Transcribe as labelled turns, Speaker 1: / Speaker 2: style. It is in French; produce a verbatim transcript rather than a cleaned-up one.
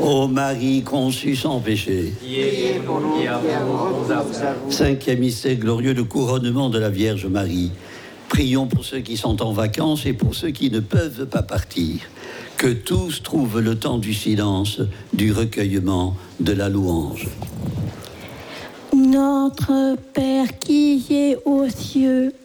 Speaker 1: Ô Marie conçue sans péché.
Speaker 2: Priez pour nous qui avons recours à vous.
Speaker 1: Cinquième mystère glorieux, le couronnement de la Vierge Marie. Prions pour ceux qui sont en vacances et pour ceux qui ne peuvent pas partir. Que tous trouvent le temps du silence, du recueillement, de la louange.
Speaker 3: Notre Père qui est aux cieux,